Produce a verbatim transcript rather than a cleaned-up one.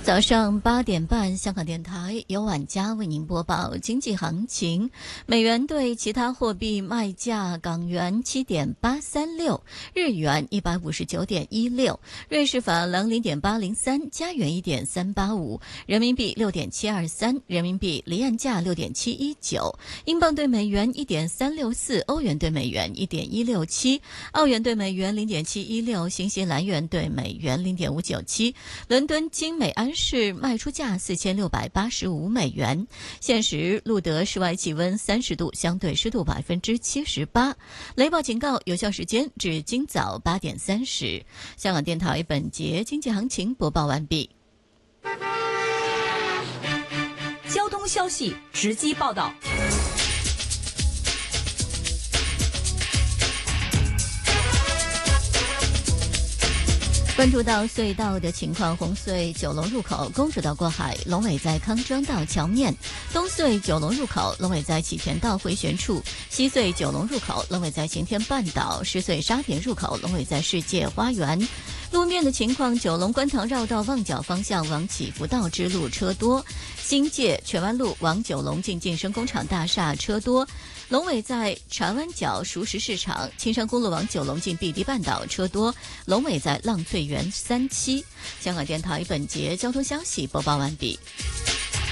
早上八点半，香港电台由晚佳为您播报经济行情。美元对其他货币卖价：港元七点八三六，日元一百五十九点一六，瑞士法郎零点八零三，加元一点三八五，人民币六点七二三，人民币离岸价六点七一九，英镑对美元一点三六四，欧元对美元一点一六七，澳元对美元零点七一六，新西兰元对美元零点五九七。伦敦金美安市卖出价四千六百八十五美元。现时录得室外气温三十度，相对湿度百分之七十八。雷暴警告有效时间至今早八点三十。香港电台本节经济行情播报完毕。 交通消息直击报道。 关注到隧道的情况，红隧九龙入口公主道过海，龙尾在康庄道桥面；东隧九龙入口龙尾在启泉道回旋处；西隧九龙入口龙尾在晴天半岛；狮隧沙田入口龙尾在世界花园。路面的情况，九龙观塘绕道旺角方向往启福道支路车多，新界荃湾路往九龙进健身工厂大厦车多，龙尾在长湾角熟食市场；青山公路往九龙进碧堤半岛车多，龙尾在浪翠园三期。香港电台本节交通消息播报完毕。